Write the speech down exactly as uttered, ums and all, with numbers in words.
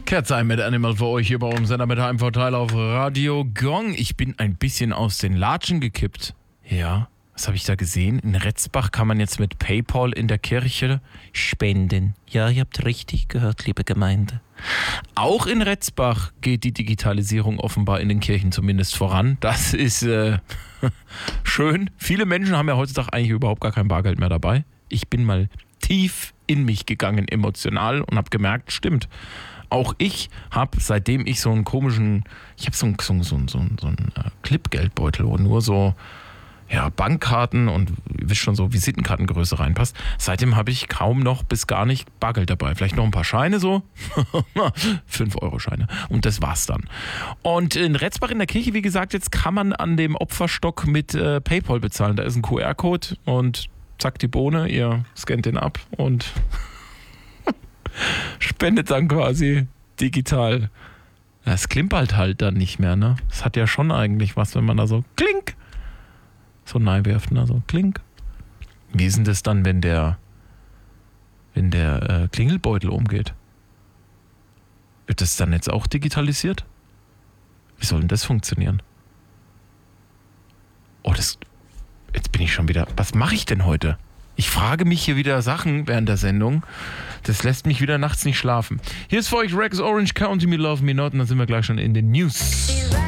Kerzheim mit Animal für euch hier bei unserem Sender mit einem Vorteil auf Radio Gong. Ich bin ein bisschen aus den Latschen gekippt. Ja, was habe ich da gesehen? In Retzbach kann man jetzt mit PayPal in der Kirche spenden. Ja, ihr habt richtig gehört, liebe Gemeinde. Auch in Retzbach geht die Digitalisierung offenbar in den Kirchen zumindest voran. Das ist äh, schön. Viele Menschen haben ja heutzutage eigentlich überhaupt gar kein Bargeld mehr dabei. Ich bin mal tief in mich gegangen emotional und habe gemerkt, stimmt. Auch ich habe, seitdem ich so einen komischen, ich habe so einen, so, so, so, so einen äh, Clip-Geldbeutel, wo nur so ja, Bankkarten und ihr wisst schon, so Visitenkartengröße reinpasst. Seitdem habe ich kaum noch bis gar nicht Bargeld dabei. Vielleicht noch ein paar Scheine so, fünf Euro Scheine und das war's dann. Und in Retzbach in der Kirche, wie gesagt, jetzt kann man an dem Opferstock mit äh, PayPal bezahlen. Da ist ein Q R-Code und zack die Bohne, ihr scannt den ab und spendet dann quasi digital. Das klimpert halt dann nicht mehr, ne? Das hat ja schon eigentlich was, wenn man da so klink so reinwirft, ne? So klink. Wie ist denn das dann, wenn der wenn der äh, Klingelbeutel umgeht? Wird das dann jetzt auch digitalisiert? Wie soll denn das funktionieren? Oh, das jetzt bin ich schon wieder. Was mache ich denn heute? Ich frage mich hier wieder Sachen während der Sendung. Das lässt mich wieder nachts nicht schlafen. Hier ist für euch Rex Orange, County Me Love Me Not. Und dann sind wir gleich schon in den News.